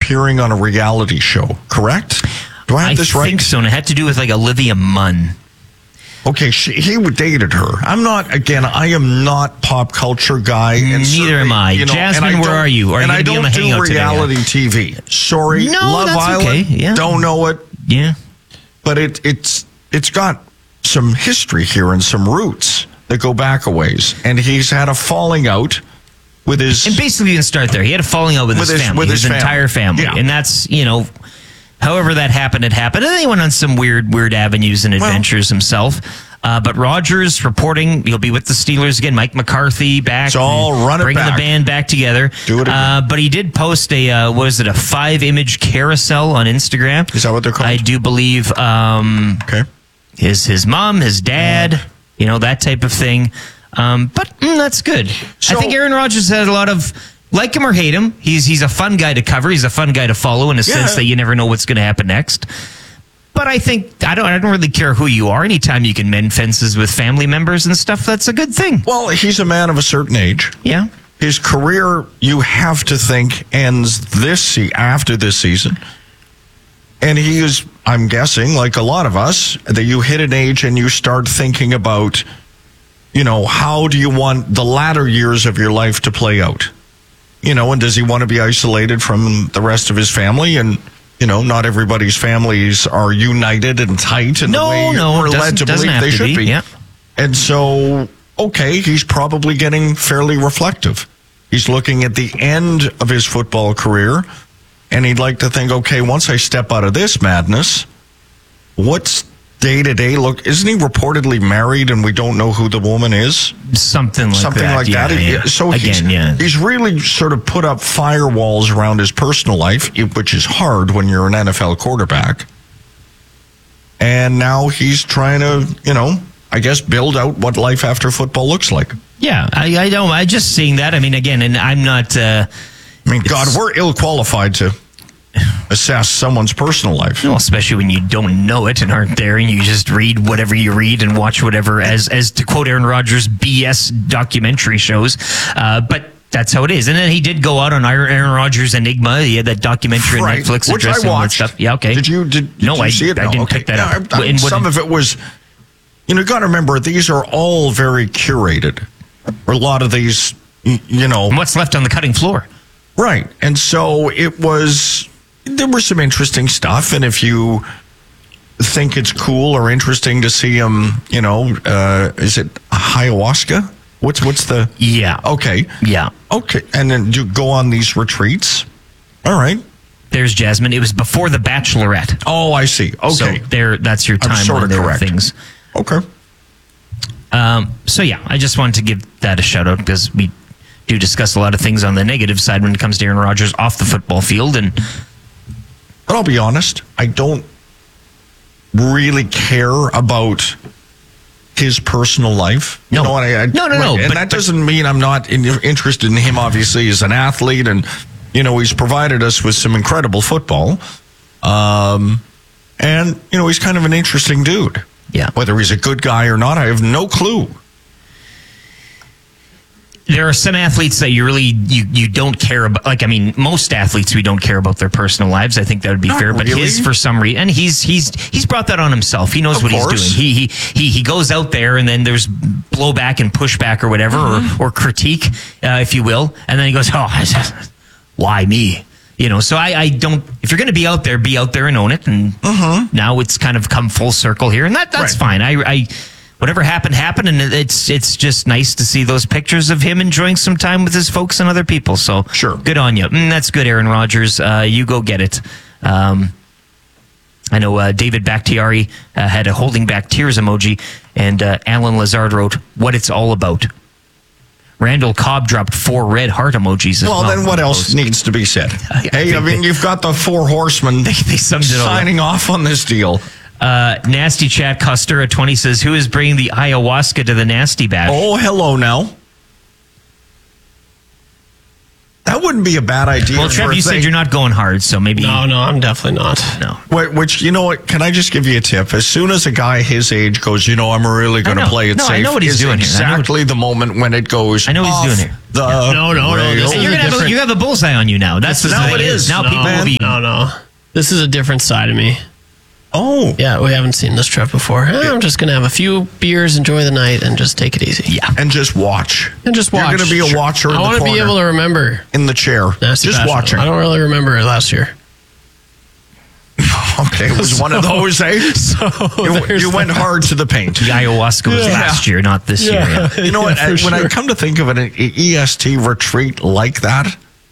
appearing on a reality show, correct? Do I have this right? I think so, and it had to do with like Olivia Munn. Okay, he dated her. I am not pop culture guy. And neither am I. Jasmine, where are you? Are you I don't do reality TV. Sorry. No, Love that's Island, okay. Yeah. Don't know it. Yeah. But it's got some history here and some roots that go back a ways. And he's had a falling out with his... And basically, you can start there. He had a falling out with his family, with his entire family. Yeah. And that's, however that happened, it happened. And then he went on some weird avenues and adventures himself. But Rodgers reporting he'll be with the Steelers again. Mike McCarthy back. It's all bringing the band back together. Do it again. But he did post a 5-image carousel on Instagram. Is that what they're called? I do believe. Okay. His mom, his dad, that type of thing. But that's good. So, I think Aaron Rodgers had a lot of, like him or hate him, he's a fun guy to cover. He's a fun guy to follow in a sense that you never know what's going to happen next. But I think I don't really care who you are. Anytime you can mend fences with family members and stuff, that's a good thing. Well, he's a man of a certain age. Yeah. His career, you have to think, ends after this season. And he is, I'm guessing, like a lot of us, that you hit an age and you start thinking about, how do you want the latter years of your life to play out? And does he want to be isolated from the rest of his family? And, not everybody's families are united and tight in the way we're led to believe they should be. Yeah. And so, okay, he's probably getting fairly reflective. He's looking at the end of his football career, and he'd like to think, okay, once I step out of this madness, what's day-to-day look? Isn't he reportedly married and we don't know who the woman is? Something like that. Yeah. So he's really sort of put up firewalls around his personal life, which is hard when you're an NFL quarterback. And now he's trying to, I guess, build out what life after football looks like. Yeah, I don't. I just seeing that. I mean, again, and I'm not... God, we're ill-qualified to assess someone's personal life. Well, especially when you don't know it and aren't there, and you just read whatever you read and watch whatever, as to quote Aaron Rodgers, BS documentary shows. But that's how it is. And then he did go out on Aaron Rodgers Enigma. He had that documentary on Netflix which I watched. Stuff. Yeah, okay. Did you see it? I didn't pick that up. Some of it was, you got to remember, these are all very curated. Or a lot of these, And what's left on the cutting floor? Right. And so there was some interesting stuff. And if you think it's cool or interesting to see him, is it ayahuasca? What's the... Yeah. Okay. Yeah. Okay. And then you go on these retreats. All right. There's Jasmine. It was before The Bachelorette. Oh, I see. Okay. So that's your timeline. Sort of correct. Things. Okay. So yeah, I just wanted to give that a shout out because we do discuss a lot of things on the negative side when it comes to Aaron Rodgers off the football field. But I'll be honest, I don't really care about his personal life. No. No. And that doesn't mean I'm not interested in him, obviously, as an athlete. And, he's provided us with some incredible football. And, he's kind of an interesting dude. Yeah. Whether he's a good guy or not, I have no clue. There are some athletes that you don't care about. Like, I mean, most athletes, we don't care about their personal lives. I think that would be fair. But his, for some reason, and he's brought that on himself. He knows what he's doing. He goes out there, and then there's blowback and pushback or whatever, or critique, if you will. And then he goes, why me? So I don't, if you're going to be out there and own it. And now it's kind of come full circle here. And that's fine. I whatever happened, and it's just nice to see those pictures of him enjoying some time with his folks and other people. So sure, good on you. That's good, Aaron Rodgers. You go get it. I know David Bakhtiari had a holding back tears emoji, and Alan Lazard wrote, "What it's all about." Randall Cobb dropped 4 red heart emojis as well. Well, then what else needs to be said? You've got the 4 horsemen they summed it signing off on this deal. Nasty Chat Custer at 20 says, who is bringing the ayahuasca to the Nasty Bash? Oh, hello now. That wouldn't be a bad idea. Well, Trev, you said you're not going hard, so maybe... No, I'm definitely not. No. Which, you know what, can I just give you a tip? As soon as a guy his age goes, I'm really going to play it safe. I know what he's doing exactly the moment when it goes I know what he's doing here. No. rail. And you have a bullseye on you now. That's Now the it thing is. Now people will be. No. This is a different side of me. Oh. Yeah, we haven't seen this Trev before. I'm just going to have a few beers, enjoy the night, and just take it easy. Yeah. And just watch. And just watch. You're going to be a watcher in I the want to be corner, able to remember. in the chair. Nasty just Bashful. watching. I don't really remember it last year. Okay, it was one of those, eh? You went hard to the paint. The ayahuasca was last year, not this year. Yeah. You know what? When I come to think of it, an EST retreat like that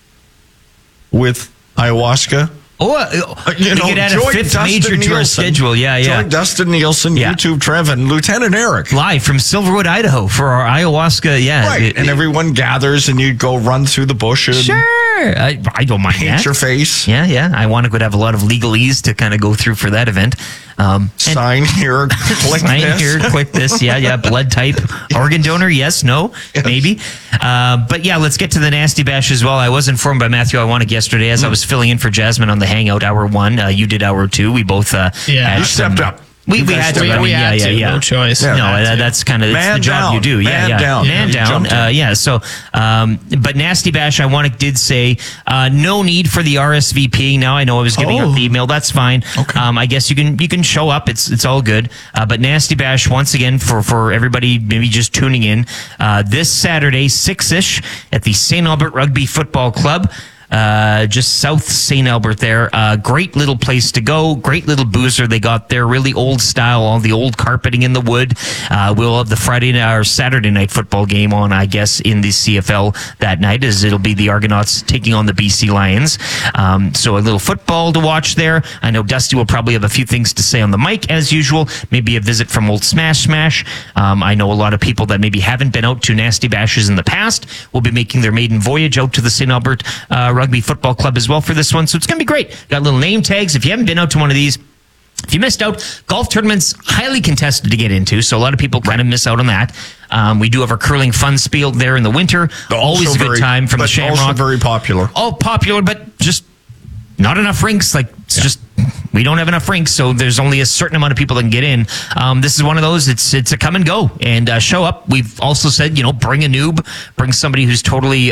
with ayahuasca, We could add a fifth major to our schedule. Yeah. Join Dustin Nielsen, Yeah. YouTube Trev, and Lieutenant Eric. Live from Silverwood, Idaho for our ayahuasca. Yeah. Right, and everyone gathers and you go run through the bushes. Sure. I don't mind Paint that. your face. Yeah. I want to go have a lot of legalese to kind of go through for that event. Sign here, click Sign this. here, click this. Yeah. Blood type, organ donor. Yes, no, maybe. But yeah, let's get to the Nasty Bash as well. I was informed by Matthew Iwanek yesterday as I was filling in for Jasmine on the Hangout Hour 1. You did Hour 2. We both had You stepped up. We had to. We had to. Yeah. No choice. Yeah. No, that's kind of the job you do. Man Yeah. down. Man You down. jumped in. Yeah. So, but Nasty Bash, Iwanek did say no need for the RSVP. Now I know I was giving out the email. That's fine. Okay. I guess you can show up. It's all good. But Nasty Bash once again for everybody maybe just tuning in this Saturday 6ish at the St. Albert Rugby Football Club. Just south St. Albert there. Great little place to go. Great little boozer they got there. Really old style. All the old carpeting in the wood. We'll have the Friday night or Saturday night football game on, I guess, in the CFL that night, as it'll be the Argonauts taking on the BC Lions. So a little football to watch there. I know Dusty will probably have a few things to say on the mic as usual. Maybe a visit from Old Smash. I know a lot of people that maybe haven't been out to Nasty Bashes in the past will be making their maiden voyage out to the St. Albert Rugby Football Club as well for this one. So it's going to be great. Got little name tags. If you haven't been out to one of these, if you missed out, golf tournaments highly contested to get into, so a lot of people kind of miss out on that. We do have our curling fun spiel there in the winter. Always a good time from the Shamrock. Also very popular. All popular, but just not enough rinks. Like it's just we don't have enough rinks, so there's only a certain amount of people that can get in. This is one of those. It's a come and go and show up. We've also said bring a noob, bring somebody who's totally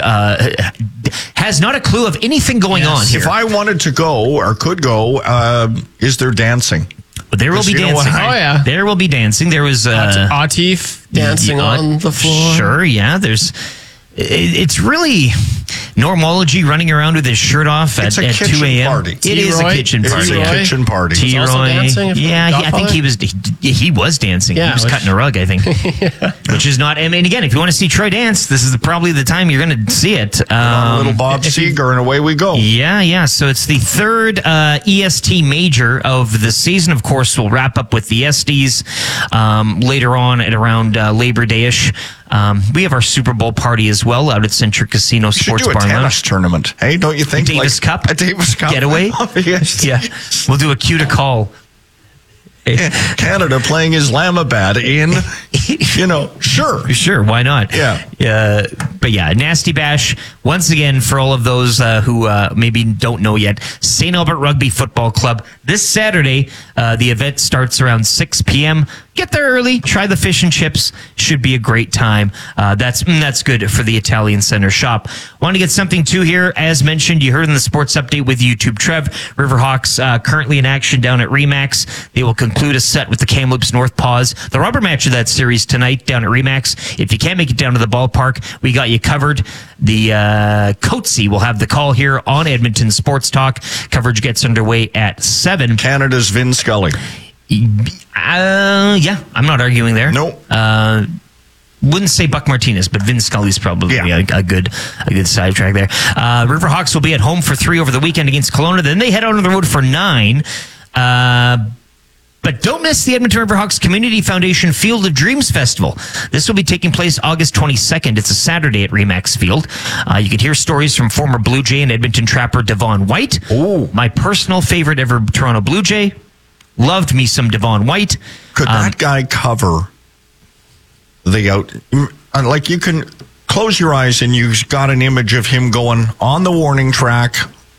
has not a clue of anything going on here. If I wanted to go or could go, is there dancing? But there will be dancing. There will be dancing. There was Atif dancing on the floor. Sure, yeah. It's really Normology running around with his shirt off at 2 a.m. Party. It is a kitchen party. It's a kitchen party. T-Roy. Yeah, I think he was dancing. Yeah, he was cutting a rug, I think. Which is not, I mean, again, if you want to see Troy dance, this is probably the time you're going to see it. Little Bob Seger, and away we go. Yeah. So it's the third EST major of the season. Of course, we'll wrap up with the Esties later on at around Labor Day-ish. We have our Super Bowl party as well out at Centric Casino Sports Bar Lounge. Tennis tournament. Hey, don't you think? Davis Cup? A Davis Cup. Getaway? Yes. Yeah. We'll do a cue to call. Canada playing Islamabad in, Sure, why not? Yeah. But yeah, Nasty Bash, once again, for all of those who maybe don't know yet, St. Albert Rugby Football Club. This Saturday, the event starts around 6 p.m. Get there early, try the fish and chips. Should be a great time. That's good for the Italian Center shop. Want to get something too here. As mentioned, you heard in the sports update with YouTube Trev, Riverhawks currently in action down at Remax. They will conclude a set with the Kamloops North Paws. The rubber match of that series tonight down at Remax. If you can't make it down to the ballpark, we got you covered. The Coatsy will have the call here on Edmonton Sports Talk. Coverage gets underway at 7. Canada's Vin Scully. Yeah, I'm not arguing there. Nope. Wouldn't say Buck Martinez, but Vin Scully's probably a good sidetrack there. Riverhawks will be at home for 3 over the weekend against Kelowna. Then they head out on the road for 9. But don't miss the Edmonton Riverhawks Community Foundation Field of Dreams Festival. This will be taking place August 22nd. It's a Saturday at Remax Field. You can hear stories from former Blue Jay and Edmonton Trapper Devon White. Oh, my personal favorite ever Toronto Blue Jay. Loved me some Devon White. Could that guy cover the out? Like, you can close your eyes and you've got an image of him going on the warning track.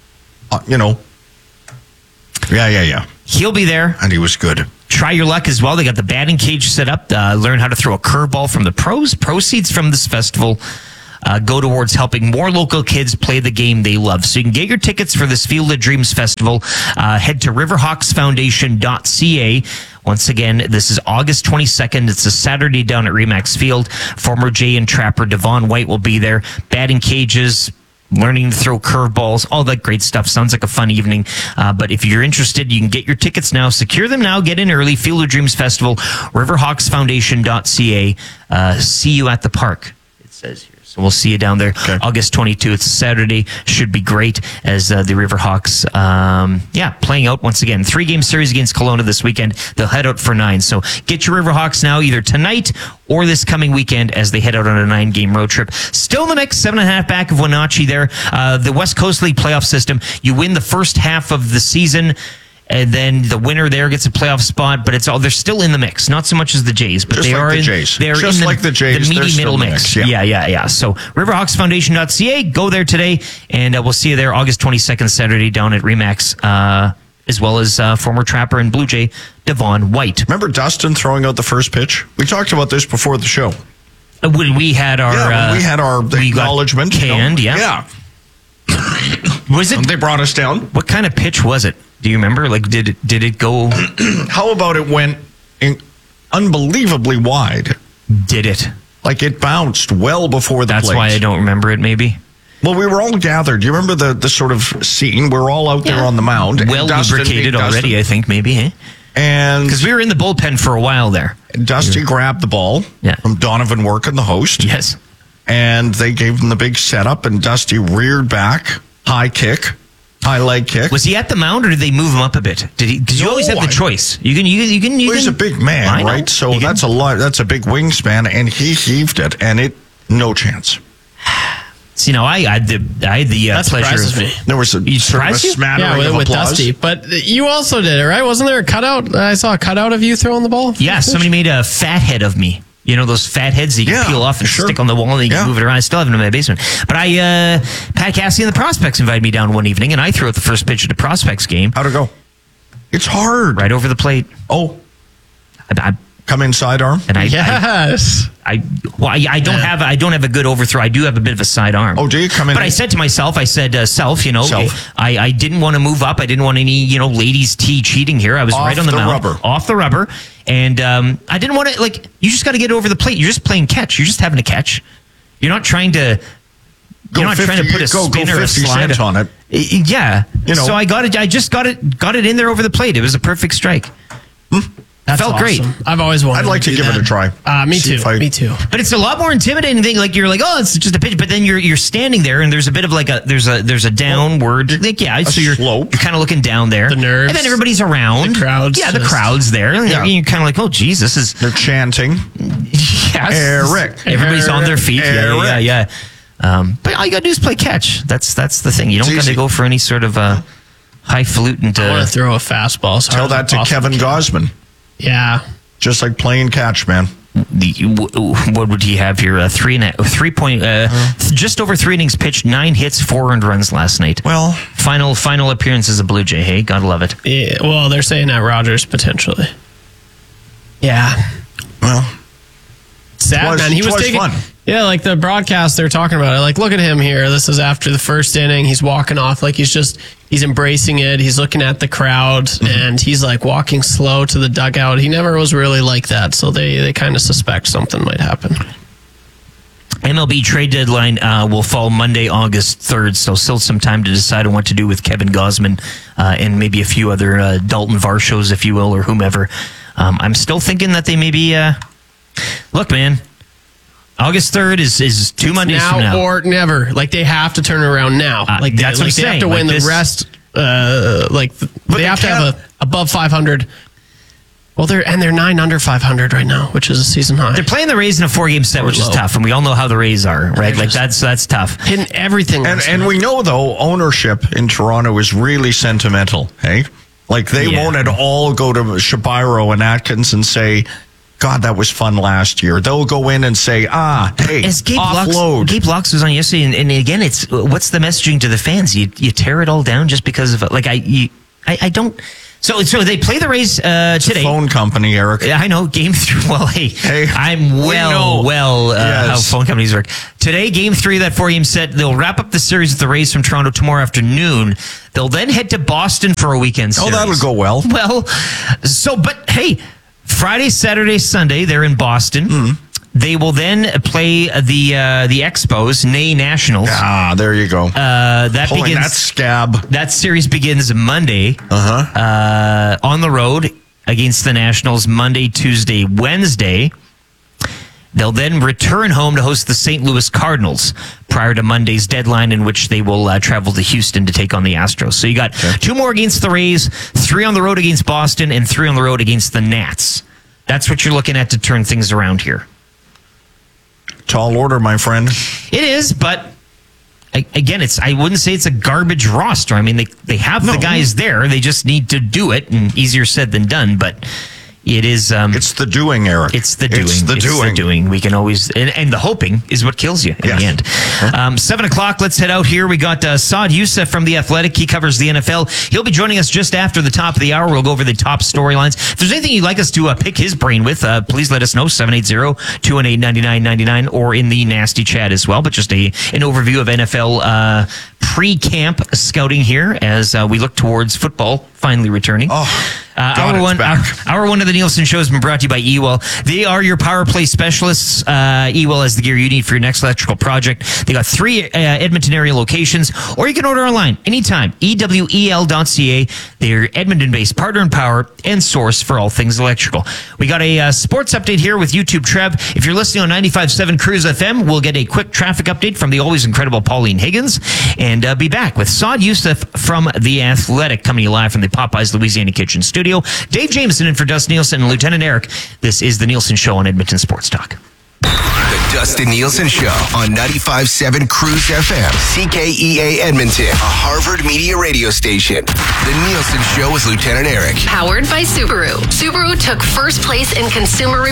Yeah. He'll be there. And he was good. Try your luck as well. They got the batting cage set up. Learn how to throw a curveball from the pros. Proceeds from this festival go towards helping more local kids play the game they love. So you can get your tickets for this Field of Dreams Festival. Head to riverhawksfoundation.ca. Once again, this is August 22nd. It's a Saturday down at Remax Field. Former Jay and Trapper Devon White will be there. Batting cages, learning to throw curveballs, all that great stuff. Sounds like a fun evening. But if you're interested, you can get your tickets now. Secure them now. Get in early. Field of Dreams Festival, riverhawksfoundation.ca. See you at the park, it says here. So we'll see you down there. Okay. August 22. It's a Saturday. Should be great as the Riverhawks, playing out once again. 3-game series against Kelowna this weekend. They'll head out for 9. So get your Riverhawks now either tonight or this coming weekend as they head out on a 9-game road trip. Still in the mix, 7.5 back of Wenatchee there. The West Coast League playoff system. You win the first half of the season, and then the winner there gets a playoff spot, but they're still in the mix. Not so much as the Jays, but just they like are the Jays. They're just in the meaty middle mix. Yeah. So riverhawksfoundation.ca, go there today, and we'll see you there August 22nd, Saturday down at Remax, as well as former Trapper and Blue Jay Devon White. Remember Dustin throwing out the first pitch? We talked about this before the show. When we had our acknowledgement canned, Yeah. Was it? They brought us down. What kind of pitch was it? Do you remember? Like, did it go? How about it went unbelievably wide? Did it? Like it bounced well before the plate. That's why I don't remember it. Maybe. Well, we were all gathered. Do you remember the sort of scene? We're all out there on the mound. Well lubricated already, I think, maybe. Eh? And because we were in the bullpen for a while there. Dusty grabbed the ball from Donovan Workin, the host. Yes. And they gave him the big setup, and Dusty reared back, high leg kick. Was he at the mound, or did they move him up a bit? Did he? Because you always have the choice. You can. He's a big man, right? So that's a lot. That's a big wingspan, and he heaved it, and no chance. So, I had the pleasure of me. There was a smattering of with applause. Dusty, but you also did it, right? Wasn't there a cutout? I saw a cutout of you throwing the ball. Yeah, somebody made a fat head of me. You know those fat heads that you can peel off and stick on the wall and you can move it around. I still have them in my basement. But Pat Cassidy and the Prospects invited me down one evening, and I threw out the first pitch of the Prospects game. How'd it go? It's hard. Right over the plate. Oh. I come inside arm? And I don't have a good overthrow. I do have a bit of a side arm. Oh, do you come in? But I said to myself, Self. I didn't want to move up. I didn't want any, ladies' tea cheating here. I was right on the mound. Off the rubber. And I didn't want to, you just got to get over the plate. You're just playing catch. You're just having a catch. You're not trying to... You're not trying to put a spin or a slide on it. Yeah. So I got it. I just got it in there over the plate. It was a perfect strike. That felt awesome. Great. I've always wanted. I'd like to give it a try. Me too. Me too. But it's a lot more intimidating thing. Like you're like, oh, it's just a pitch. But then you're standing there, and there's a bit of there's a downward. So you're slope. You're kind of looking down there. The nerves. And then everybody's around. The crowds. Yeah, the crowd's there. And you're kind of like, oh, geez, this is. They're chanting. Yes. Eric. Everybody's on their feet. Eric. Yeah. But all you gotta do is play catch. That's the thing. You don't got to go for any sort of highfalutin. I want to throw a fastball. So tell that to Kevin Gosman. Yeah. Just like playing catch, man. What would he have here? Just over 3 innings pitched, 9 hits, 4 earned runs last night. Well, final appearance as a Blue Jay. Hey, gotta love it. Yeah, well, they're saying that Rogers potentially. Yeah. Well, sad, man. He was taking fun. Yeah, like the broadcast, they're talking about it. Like, look at him here. This is after the first inning. He's walking off like he's embracing it. He's looking at the crowd, and he's like walking slow to the dugout. He never was really like that, so they kind of suspect something might happen. MLB trade deadline will fall Monday, August 3rd, so still some time to decide on what to do with Kevin Gosman and maybe a few other Dalton Varshos, if you will, or whomever. I'm still thinking that they maybe... look, man. August 3rd is 2 Mondays now from now. Or never. Like, they have to turn it around now. That's what I'm saying. They have to win the rest. They have to have above 500. Well, they're 9 under 500 right now, which is a season high. They're playing the Rays in a 4-game set, which is tough, and we all know how the Rays are, right? Like that's tough. Hitting everything. And we know, though, ownership in Toronto is really sentimental, hey? Like, they won't at all go to Shapiro and Atkins and say, God, that was fun last year. They'll go in and say, hey, offload. Gabe Locks was on yesterday, and again, what's the messaging to the fans? You tear it all down just because of I don't. So they play the Rays today. Phone company, Eric. I know. Game 3. Well, hey I'm how phone companies work. Today, Game 3 of that 4-game set. They'll wrap up the series with the Rays from Toronto tomorrow afternoon. They'll then head to Boston for a weekend series. Oh, that'll go well. Well, but hey, Friday, Saturday, Sunday, they're in Boston. Mm. They will then play the Expos, nay Nationals. Ah, there you go. Pulling that scab. That series begins Monday. On the road against the Nationals, Monday, Tuesday, Wednesday. They'll then return home to host the St. Louis Cardinals prior to Monday's deadline, in which they will travel to Houston to take on the Astros. So you got 2 more against the Rays, 3 on the road against Boston, and 3 on the road against the Nats. That's what you're looking at to turn things around here. Tall order, my friend. It is, but again, I wouldn't say it's a garbage roster. I mean, they have the guys there. They just need to do it, and easier said than done, but it is... it's the doing, Eric. It's the doing. It's the doing. We can always... And the hoping is what kills you in the end. 7 o'clock, let's head out here. We got Saad Yousuf from The Athletic. He covers the NFL. He'll be joining us just after the top of the hour. We'll go over the top storylines. If there's anything you'd like us to pick his brain with, please let us know. 780-218-9999 or in the nasty chat as well. But just an overview of NFL pre-camp scouting here as we look towards football finally returning. Hour one of the Nielsen Show has been brought to you by Ewell. They are your power play specialists. Ewell has the gear you need for your next electrical project. They got 3 Edmonton area locations, or you can order online anytime. EWEL.ca. They're Edmonton-based partner in power and source for all things electrical. We got a sports update here with YouTube Trev. If you're listening on 95.7 Cruise FM, we'll get a quick traffic update from the always incredible Pauline Higgins, and be back with Saad Yousuf from The Athletic, coming to you live from the Popeyes Louisiana Kitchen studio. Dave Jameson in for Dustin Nielsen and Lieutenant Eric. This is the Nielsen Show on Edmonton Sports Talk. The Dustin Nielsen Show on 95.7 Cruise FM, CKEA Edmonton, a Harvard Media radio station. The Nielsen Show with Lieutenant Eric. Powered by Subaru. Subaru took first place in Consumer